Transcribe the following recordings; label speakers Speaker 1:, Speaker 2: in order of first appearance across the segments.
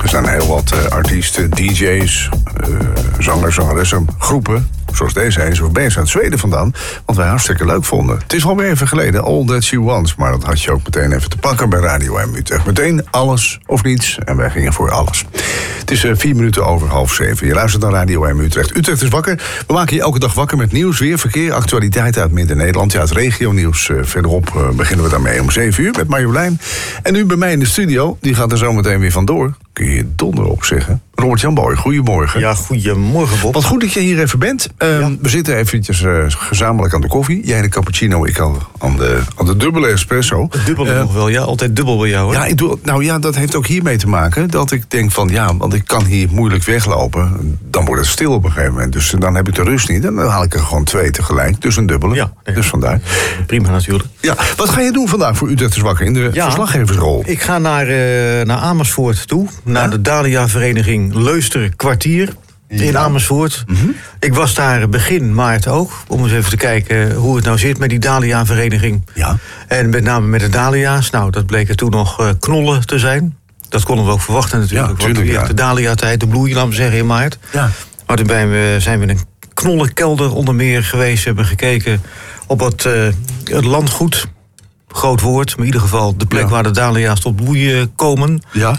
Speaker 1: Er zijn heel wat artiesten, DJ's, zangers, zangeressen, groepen, zoals deze eens of bezig uit Zweden vandaan, wat wij hartstikke leuk vonden. Het is alweer even geleden, All That She Wants, maar dat had je ook meteen even te pakken bij Radio M Utrecht. Meteen alles of niets en wij gingen voor alles. Het is 4 minuten over 6:30. Je luistert naar Radio M Utrecht. Utrecht is wakker. We maken je elke dag wakker met nieuws, weer, verkeer, actualiteit uit Midden-Nederland. Ja, het regionieuws verderop beginnen we daarmee om 7 uur met Marjolein. En nu bij mij in de studio, die gaat er zo meteen weer vandoor. Kun je donder op zeggen. Robert-Jan Boy, goedemorgen.
Speaker 2: Ja, goedemorgen Bob.
Speaker 1: Wat goed dat je hier even bent. We zitten eventjes gezamenlijk aan de koffie. Jij de cappuccino, ik al aan de dubbele espresso.
Speaker 2: Het dubbele nog wel, ja. Altijd dubbel bij jou, hoor.
Speaker 1: Ja, dat heeft ook hiermee te maken. Dat ik denk van, ja, want ik kan hier moeilijk weglopen. Dan wordt het stil op een gegeven moment. Dus dan heb ik de rust niet. En dan haal ik er gewoon 2 tegelijk. Dus een dubbele. Ja.
Speaker 2: Dus
Speaker 1: vandaar.
Speaker 2: Prima natuurlijk.
Speaker 1: Ja, wat ga je doen vandaag voor Utrecht is wakker in de verslaggeversrol?
Speaker 2: Ik ga naar Amersfoort toe. Naar de Dahlia-vereniging Leuster Kwartier in Amersfoort. Mm-hmm. Ik was daar begin maart ook, om eens even te kijken hoe het nou zit met die Dahlia-vereniging. Ja. En met name met de Dahlia's. Nou, dat bleken toen nog knollen te zijn. Dat konden we ook verwachten natuurlijk. Want de Dahlia-tijd, de bloei, laten we zeggen, in maart. Ja. Maar toen zijn we in een knollenkelder onder meer geweest. We hebben gekeken op het landgoed. Groot woord, maar in ieder geval de plek waar de dahlia's tot bloeien komen. Ja.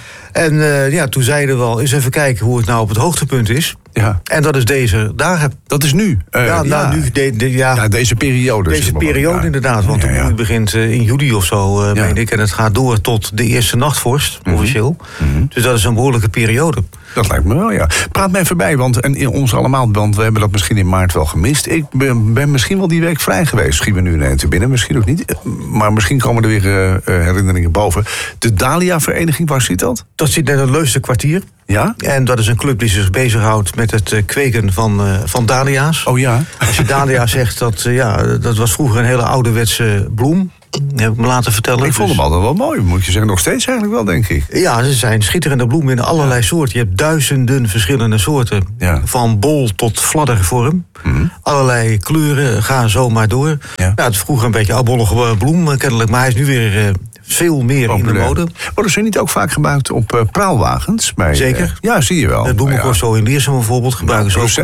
Speaker 2: En toen zeiden we al, eens even kijken hoe het nou op het hoogtepunt is. Ja. En dat is deze dagen.
Speaker 1: Dat is nu?
Speaker 2: Nu.
Speaker 1: Deze periode.
Speaker 2: Deze periode inderdaad, want de bloei begint in juli of zo, meen ik. En het gaat door tot de eerste nachtvorst, officieel. Mm-hmm. Dus dat is een behoorlijke periode.
Speaker 1: Dat lijkt me wel, ja. Praat mij voorbij, en ons allemaal, want we hebben dat misschien in maart wel gemist. Ik ben misschien wel die week vrij geweest. Schieten we nu ineens te binnen, misschien ook niet. Maar misschien komen er weer herinneringen boven. De Dahlia-vereniging, waar zit dat?
Speaker 2: Dat zit in het Leuster Kwartier. Ja? En dat is een club die zich bezighoudt met het kweken van dahlia's.
Speaker 1: Oh ja?
Speaker 2: Als je dahlia zegt, dat was vroeger een hele ouderwetse bloem. Heb ik me laten vertellen.
Speaker 1: Ik vond hem altijd wel mooi, moet je zeggen. Nog steeds eigenlijk wel, denk ik.
Speaker 2: Ja, ze zijn schitterende bloemen in allerlei soorten. Je hebt duizenden verschillende soorten. Ja. Van bol tot fladdervorm. Mm-hmm. Allerlei kleuren, ga zo maar door. Ja. Het is vroeger een beetje oudbollige bloem, kennelijk. Maar hij is nu weer veel meer in de mode.
Speaker 1: Worden ze niet ook vaak gebruikt op praalwagens?
Speaker 2: Zeker.
Speaker 1: Ja, zie je wel.
Speaker 2: Het bloemencorso in Leersum bijvoorbeeld gebruiken ze ook.